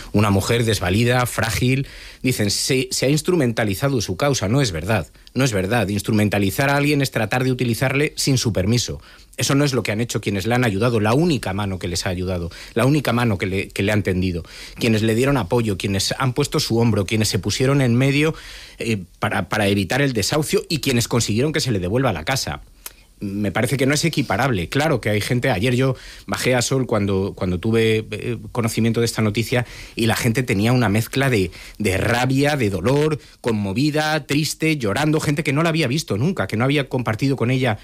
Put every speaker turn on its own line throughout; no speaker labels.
una mujer desvalida, frágil. Dicen, se ha instrumentalizado su causa. No es verdad, no es verdad. Instrumentalizar a alguien es tratar de utilizarle sin su permiso. Eso no es lo que han hecho quienes le han ayudado, la única mano que les ha ayudado, la única mano que le han tendido, quienes le dieron apoyo, quienes han puesto su hombro, quienes se pusieron en medio para evitar el desahucio y quienes consiguieron que se le devuelva la casa. Me parece que no es equiparable. Claro que hay gente... Ayer yo bajé a Sol cuando tuve conocimiento de esta noticia y la gente tenía una mezcla de rabia, de dolor, conmovida, triste, llorando, gente que no la había visto nunca, que no había compartido con ella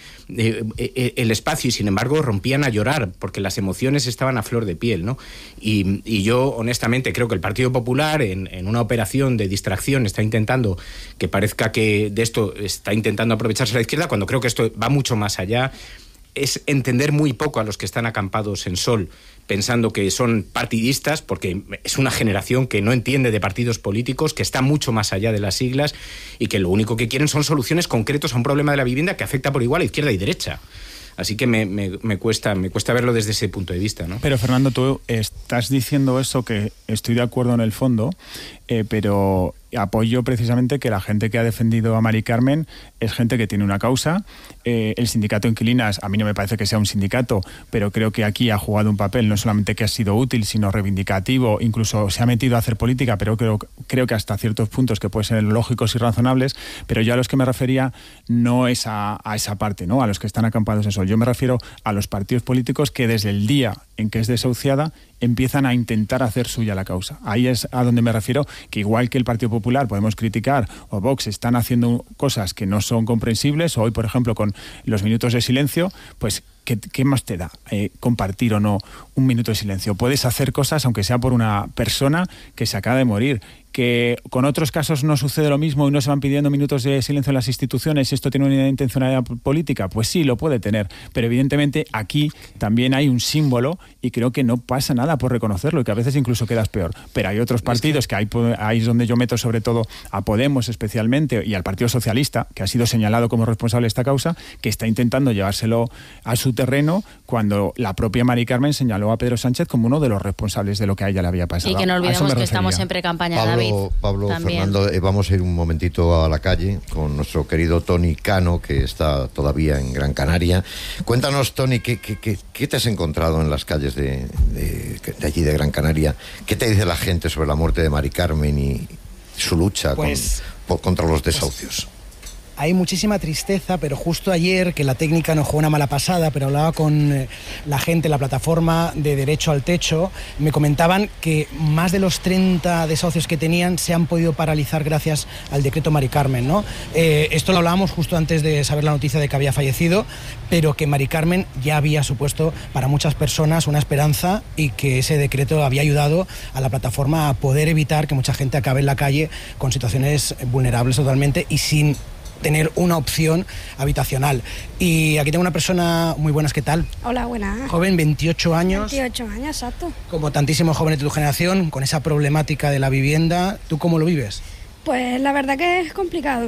el espacio y sin embargo rompían a llorar porque las emociones estaban a flor de piel, ¿no? Y yo honestamente creo que el Partido Popular en una operación de distracción está intentando que parezca que de esto está intentando aprovecharse la izquierda, cuando creo que esto va mucho más allá. Es entender muy poco a los que están acampados en Sol pensando que son partidistas, porque es una generación que no entiende de partidos políticos, que está mucho más allá de las siglas y que lo único que quieren son soluciones concretas a un problema de la vivienda que afecta por igual a izquierda y derecha. Así que me cuesta verlo desde ese punto de vista, ¿no?
Pero Fernando, tú estás diciendo eso, que estoy de acuerdo en el fondo, pero apoyo precisamente que la gente que ha defendido a Mari Carmen es gente que tiene una causa. El sindicato Inquilinas, a mí no me parece que sea un sindicato, pero creo que aquí ha jugado un papel no solamente que ha sido útil, sino reivindicativo, incluso se ha metido a hacer política, pero creo que hasta ciertos puntos que pueden ser lógicos y razonables, pero yo a los que me refería no es a esa parte, ¿no? A los que están acampados en Sol. Yo me refiero a los partidos políticos que desde el día en que es desahuciada empiezan a intentar hacer suya la causa. Ahí es a donde me refiero, que igual que el Partido Popular podemos criticar o Vox están haciendo cosas que no son comprensibles, o hoy por ejemplo con los minutos de silencio, pues ¿qué más te da compartir o no un minuto de silencio? Puedes hacer cosas aunque sea por una persona que se acaba de morir. Que con otros casos no sucede lo mismo y no se van pidiendo minutos de silencio en las instituciones y esto tiene una intencionalidad política, pues sí, lo puede tener, pero evidentemente aquí también hay un símbolo y creo que no pasa nada por reconocerlo y que a veces incluso quedas peor, pero hay otros partidos que ahí es donde yo meto sobre todo a Podemos especialmente y al Partido Socialista, que ha sido señalado como responsable de esta causa, que está intentando llevárselo a su terreno cuando la propia Mari Carmen señaló a Pedro Sánchez como uno de los responsables de lo que a ella le había pasado.
Y que no olvidemos que estamos en pre-campaña, David.
Pablo,
también.
Fernando, vamos a ir un momentito a la calle con nuestro querido Tony Cano, que está todavía en Gran Canaria. Cuéntanos, Tony, ¿qué te has encontrado en las calles de allí de Gran Canaria? ¿Qué te dice la gente sobre la muerte de Mari Carmen y su lucha contra los desahucios?
Hay muchísima tristeza, pero justo ayer, que la técnica nos jugó una mala pasada, pero hablaba con la gente, la plataforma de Derecho al Techo, me comentaban que más de los 30 desahucios que tenían se han podido paralizar gracias al decreto Mari Carmen, ¿no? Esto lo hablábamos justo antes de saber la noticia de que había fallecido, pero que Mari Carmen ya había supuesto para muchas personas una esperanza y que ese decreto había ayudado a la plataforma a poder evitar que mucha gente acabe en la calle con situaciones vulnerables totalmente y sin tener una opción habitacional. Y aquí tengo una persona muy buena, ¿qué tal?
Hola, buena.
Joven, 28 años.
28 años, exacto.
Como tantísimos jóvenes de tu generación, con esa problemática de la vivienda, ¿tú cómo lo vives?
Pues la verdad que es complicado,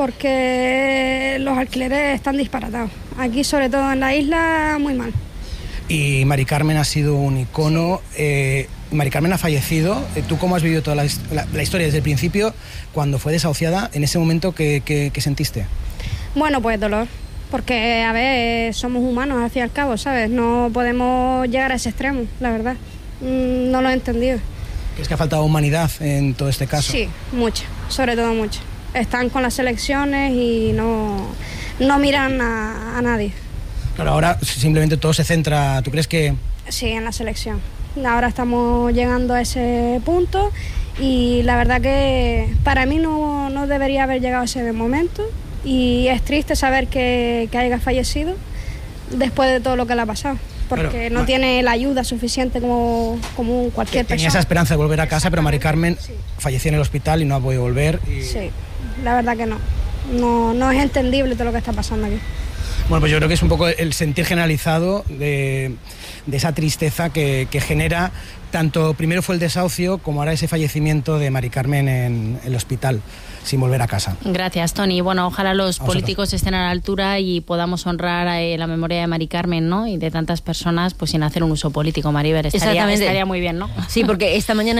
porque los alquileres están disparatados. Aquí, sobre todo en la isla, muy mal.
Y Mari Carmen ha sido un icono. Mari Carmen ha fallecido. ¿Tú cómo has vivido toda la historia desde el principio, cuando fue desahuciada, en ese momento que sentiste?
Bueno, pues dolor, porque, a ver, somos humanos al fin y al cabo, ¿sabes? No podemos llegar a ese extremo, la verdad. No lo he entendido.
¿Crees que ha faltado humanidad en todo este caso?
Sí, mucha, sobre todo mucha. Están con las elecciones y no miran a nadie.
Claro, ahora simplemente todo se centra, ¿tú crees que...?
Sí, en la selección. Ahora estamos llegando a ese punto y la verdad que para mí no debería haber llegado ese momento y es triste saber que haya fallecido después de todo lo que le ha pasado, porque
claro,
no tiene la ayuda suficiente como cualquier persona.
Tenía esa esperanza de volver a casa, pero Mari Carmen falleció en el hospital y no ha podido volver.
Sí, la verdad que no es entendible todo lo que está pasando aquí.
Bueno, pues yo creo que es un poco el sentir generalizado de esa tristeza que genera, tanto primero fue el desahucio como ahora ese fallecimiento de Mari Carmen en el hospital, sin volver a casa.
Gracias, Tony. Bueno, ojalá los políticos estén a la altura y podamos honrar la memoria de Mari Carmen, ¿no? Y de tantas personas, pues sin hacer un uso político, Maribel. Estaría muy bien, ¿no?
Sí, porque esta mañana